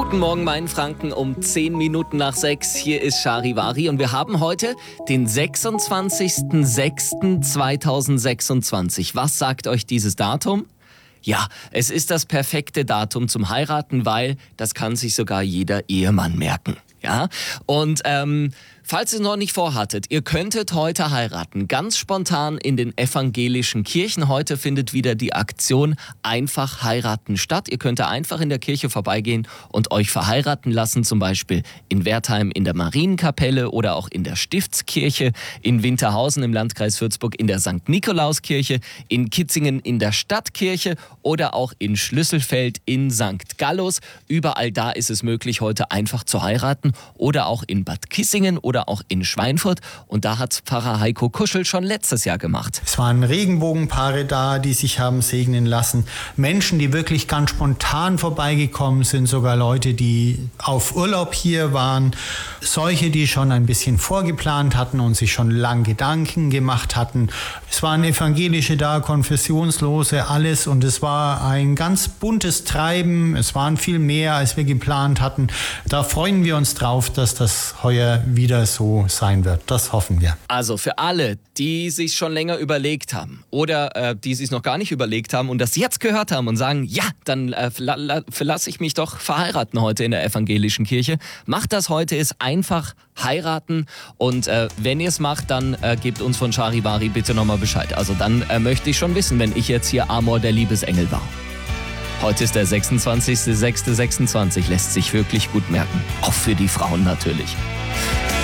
Guten Morgen, mein Franken, um 10 Minuten nach 6. Hier ist Charivari und wir haben heute den 26.06.2026. Was sagt euch dieses Datum? Ja, es ist das perfekte Datum zum Heiraten, weil das kann sich sogar jeder Ehemann merken. Ja, und falls ihr es noch nicht vorhattet, ihr könntet heute heiraten, ganz spontan in den evangelischen Kirchen. Heute findet wieder die Aktion Einfach heiraten statt. Ihr könnt einfach in der Kirche vorbeigehen und euch verheiraten lassen, zum Beispiel in Wertheim in der Marienkapelle oder auch in der Stiftskirche, in Winterhausen im Landkreis Würzburg in der St. Nikolauskirche, in Kitzingen in der Stadtkirche oder auch in Schlüsselfeld in St. Gallus. Überall da ist es möglich, heute einfach zu heiraten. Oder auch in Bad Kissingen oder auch in Schweinfurt. Und da hat Pfarrer Heiko Kuschel schon letztes Jahr gemacht. Es waren Regenbogenpaare da, die sich haben segnen lassen. Menschen, die wirklich ganz spontan vorbeigekommen sind. Sogar Leute, die auf Urlaub hier waren. Solche, die schon ein bisschen vorgeplant hatten und sich schon lang Gedanken gemacht hatten. Es waren Evangelische da, Konfessionslose, alles. Und es war ein ganz buntes Treiben. Es waren viel mehr, als wir geplant hatten. Da freuen wir uns drauf, dass das heuer wieder so sein wird. Das hoffen wir. Also für alle, die sich schon länger überlegt haben oder die sich noch gar nicht überlegt haben und das jetzt gehört haben und sagen, ja, dann lasse ich mich doch verheiraten heute in der evangelischen Kirche. Macht das heute, ist einfach heiraten und wenn ihr es macht, dann gebt uns von Charivari bitte nochmal Bescheid. Also dann möchte ich schon wissen, wenn ich jetzt hier Amor der Liebesengel war. Heute ist der 26.06.26, lässt sich wirklich gut merken. Auch für die Frauen natürlich.